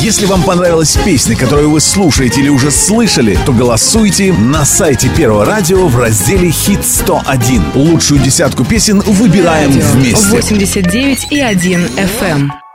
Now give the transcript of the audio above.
Если вам понравилась песня, которую вы слушаете или уже слышали, то голосуйте на сайте Первого радио в разделе «Хит 101». Лучшую десятку песен выбираем вместе. 89,1 FM.